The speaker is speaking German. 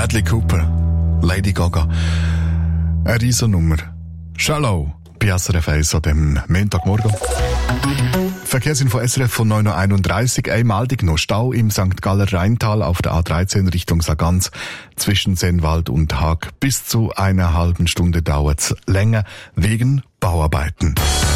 Bradley Cooper, Lady Gaga. Eine Riesennummer. Shallow bei SRF 1 an dem Montagmorgen. Verkehrsinfo SRF von 9.31 Uhr. Eine Meldung noch. Stau im St. Galler Rheintal auf der A13 Richtung Sargans zwischen Sennwald und Haag. Bis zu einer halben Stunde dauert's länger wegen Bauarbeiten.